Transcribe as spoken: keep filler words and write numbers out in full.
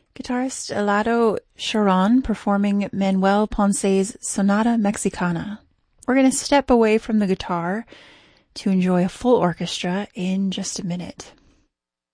Guitarist Eladio Sharon performing Manuel Ponce's Sonata Mexicana. We're going to step away from the guitar to enjoy a full orchestra in just a minute.